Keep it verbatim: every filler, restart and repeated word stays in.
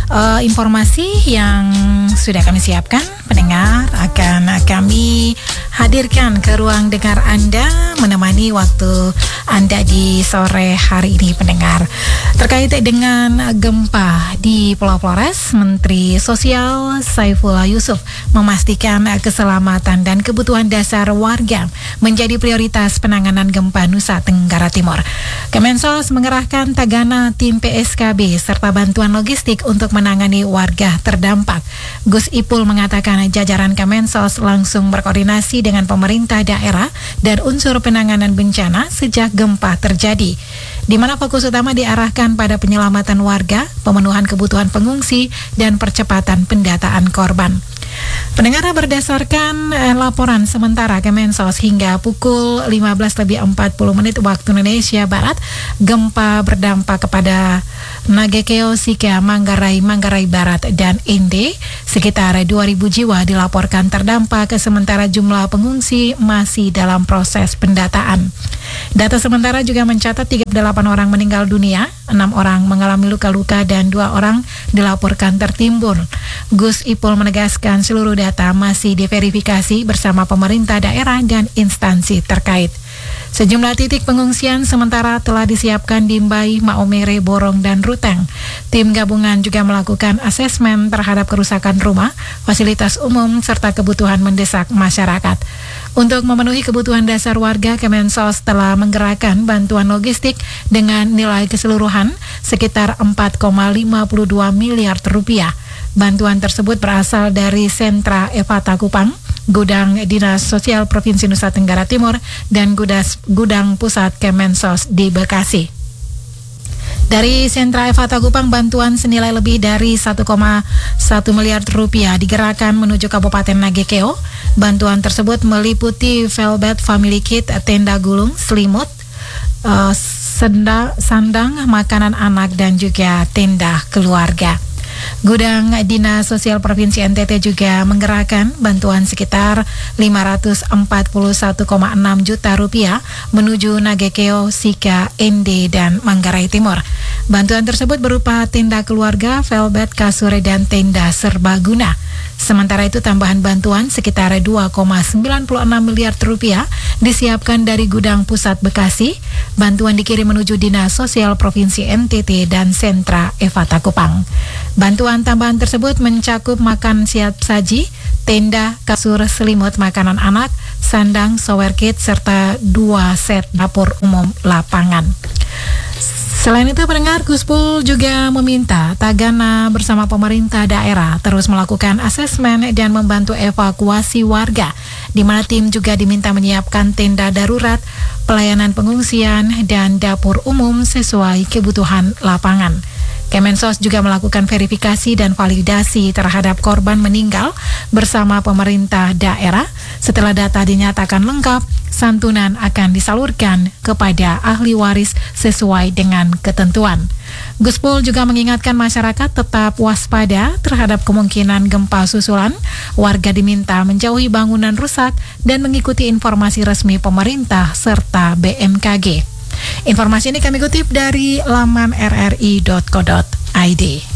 uh, informasi yang sudah kami siapkan, pendengar, akan kami hadirkan ke ruang dengar Anda, menemani waktu Anda di sore hari ini, pendengar. Terkait dengan gempa di Pulau Flores, Menteri Sosial Saifullah Yusuf memastikan keselamatan dan kebutuhan dasar warga menjadi prioritas penanganan gempa Nusa Tenggara Timur. Kemensos mengerahkan Tagana tim P S K B serta bantuan logistik untuk menangani warga terdampak. Gus Ipul mengatakan jajaran Kemensos langsung berkoordinasi dengan pemerintah daerah dan unsur penanganan bencana sejak gempa terjadi, di mana fokus utama diarahkan pada penyelamatan warga, pemenuhan kebutuhan pengungsi, dan percepatan pendataan korban. Pendengar, berdasarkan eh, laporan sementara Kemensos hingga pukul lima belas lebih empat puluh menit waktu Indonesia Barat, gempa berdampak kepada Nagekeo, Sika, Manggarai, Manggarai Barat, dan Ende. Sekitar dua ribu jiwa dilaporkan terdampak, sementara jumlah pengungsi masih dalam proses pendataan. Data sementara juga mencatat tiga puluh delapan orang meninggal dunia, enam orang mengalami luka-luka, dan dua orang dilaporkan tertimbun. Gus Ipul menegaskan seluruh data masih diverifikasi bersama pemerintah daerah dan instansi terkait. Sejumlah titik pengungsian sementara telah disiapkan di Mbai, Maomere, Borong, dan Ruteng. Tim gabungan juga melakukan asesmen terhadap kerusakan rumah, fasilitas umum, serta kebutuhan mendesak masyarakat. Untuk memenuhi kebutuhan dasar warga, Kemensos telah menggerakkan bantuan logistik dengan nilai keseluruhan sekitar empat koma lima dua miliar rupiah. Bantuan tersebut berasal dari Sentra Evata Kupang, Gudang Dinas Sosial Provinsi Nusa Tenggara Timur, dan Gudas, Gudang Pusat Kemensos di Bekasi. Dari Sentra Evata Kupang, bantuan senilai lebih dari satu koma satu miliar rupiah digerakkan menuju Kabupaten Nagekeo. Bantuan tersebut meliputi Velvet Family Kit, tenda gulung, selimut, uh, senda, sandang, makanan anak, dan juga tenda keluarga. Gudang Dinas Sosial Provinsi N T T juga menggerakkan bantuan sekitar lima ratus empat puluh satu koma enam juta rupiah menuju Nagekeo, Sika, Ende, dan Manggarai Timur. Bantuan tersebut berupa tenda keluarga, velvet, kasur, dan tenda serbaguna. Sementara itu tambahan bantuan sekitar dua koma sembilan enam miliar rupiah disiapkan dari Gudang Pusat Bekasi. Bantuan dikirim menuju Dinas Sosial Provinsi N T T dan Sentra Evata Kupang. Bantuan tambahan tersebut mencakup makan siap saji, tenda, kasur, selimut, makanan anak, sandang, shower kit, serta dua set dapur umum lapangan. Selain itu, pendengar, Guspul juga meminta Tagana bersama pemerintah daerah terus melakukan asesmen dan membantu evakuasi warga, di mana tim juga diminta menyiapkan tenda darurat, pelayanan pengungsian, dan dapur umum sesuai kebutuhan lapangan. Kemensos juga melakukan verifikasi dan validasi terhadap korban meninggal bersama pemerintah daerah. Setelah data dinyatakan lengkap, santunan akan disalurkan kepada ahli waris sesuai dengan ketentuan. Guspul juga mengingatkan masyarakat tetap waspada terhadap kemungkinan gempa susulan. Warga diminta menjauhi bangunan rusak dan mengikuti informasi resmi pemerintah serta B M K G. Informasi ini kami kutip dari laman r r i dot co dot i d.